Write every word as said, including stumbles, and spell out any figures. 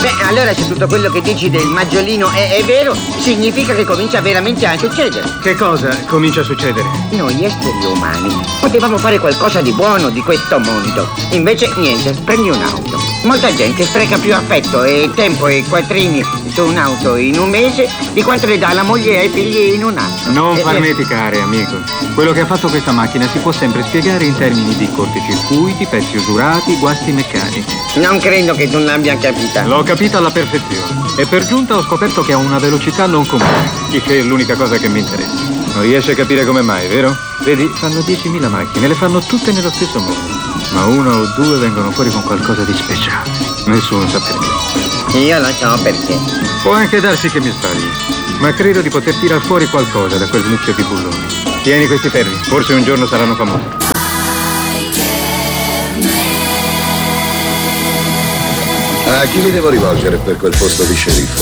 Beh, allora se tutto quello che dici del maggiolino è, è vero, significa che comincia veramente a succedere. Che cosa comincia a succedere? Noi esseri umani potevamo fare qualcosa di buono di questo mondo. Invece niente, prendi un'auto. Molta gente spreca più affetto e tempo e quattrini su un'auto in un mese di quanto le dà la moglie e ai figli in un anno. Non Eh, farneticare, amico. Quello che ha fatto questa macchina si può sempre spiegare in termini di corticircuiti, pezzi usurati, guasti meccanici. Non credo che tu l'abbia capita. L'ho capita alla perfezione. E per giunta ho scoperto che ha una velocità non comune, il che è l'unica cosa che mi interessa. Non riesci a capire come mai, vero? Vedi, fanno diecimila macchine, le fanno tutte nello stesso modo. Ma una o due vengono fuori con qualcosa di speciale. Nessuno sa perché. Io lo so perché. Può anche darsi che mi sbagli, ma credo di poter tirar fuori qualcosa da quel mucchio di bulloni. Tieni questi ferri, forse un giorno saranno famosi. A chi mi devo rivolgere per quel posto di sceriffo?